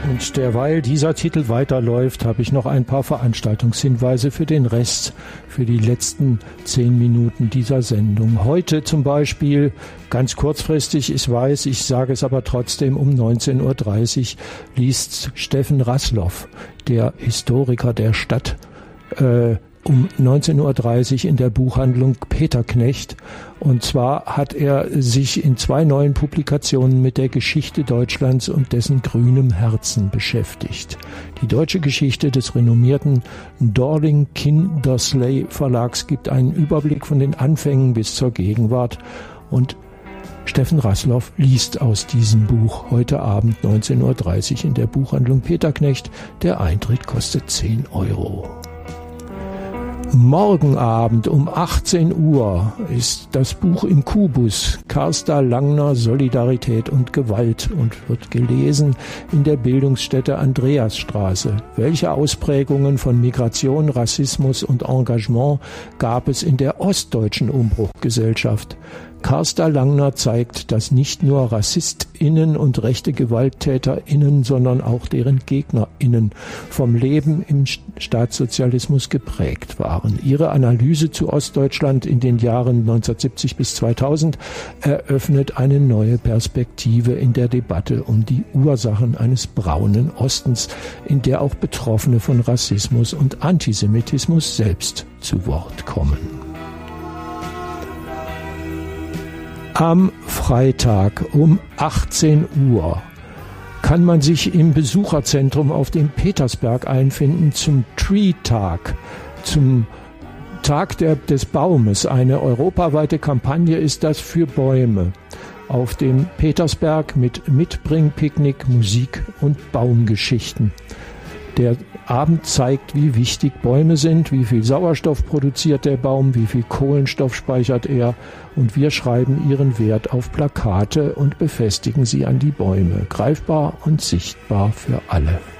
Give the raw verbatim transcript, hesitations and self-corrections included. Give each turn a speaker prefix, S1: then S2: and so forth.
S1: Und derweil dieser Titel weiterläuft, habe ich noch ein paar Veranstaltungshinweise für den Rest, für die letzten zehn Minuten dieser Sendung. Heute zum Beispiel, ganz kurzfristig, ich weiß, ich sage es aber trotzdem, um neunzehn Uhr dreißig liest Steffen Raßloff, der Historiker der Stadt, äh, um neunzehn Uhr dreißig in der Buchhandlung Peter Knecht. Und zwar hat er sich in zwei neuen Publikationen mit der Geschichte Deutschlands und dessen grünem Herzen beschäftigt. Die deutsche Geschichte des renommierten Dorling Kindersley Verlags gibt einen Überblick von den Anfängen bis zur Gegenwart. Und Steffen Raßloff liest aus diesem Buch heute Abend neunzehn Uhr dreißig in der Buchhandlung Peter Knecht. Der Eintritt kostet zehn Euro. Morgen Abend um achtzehn Uhr ist das Buch im Kubus, Carsta Langner, Solidarität und Gewalt, und wird gelesen in der Bildungsstätte Andreasstraße. Welche Ausprägungen von Migration, Rassismus und Engagement gab es in der ostdeutschen Umbruchgesellschaft? Carsta Langner zeigt, dass nicht nur RassistInnen und rechte GewalttäterInnen, sondern auch deren GegnerInnen vom Leben im Staatssozialismus geprägt waren. Ihre Analyse zu Ostdeutschland in den Jahren neunzehnhundertsiebzig bis zweitausend eröffnet eine neue Perspektive in der Debatte um die Ursachen eines braunen Ostens, in der auch Betroffene von Rassismus und Antisemitismus selbst zu Wort kommen. Am Freitag um achtzehn Uhr kann man sich im Besucherzentrum auf dem Petersberg einfinden zum Tree-Tag, zum Tag der, des Baumes. Eine europaweite Kampagne ist das für Bäume auf dem Petersberg mit Mitbringpicknick, Musik und Baumgeschichten. Der Abend zeigt, wie wichtig Bäume sind, wie viel Sauerstoff produziert der Baum, wie viel Kohlenstoff speichert er, und wir schreiben ihren Wert auf Plakate und befestigen sie an die Bäume, greifbar und sichtbar für alle.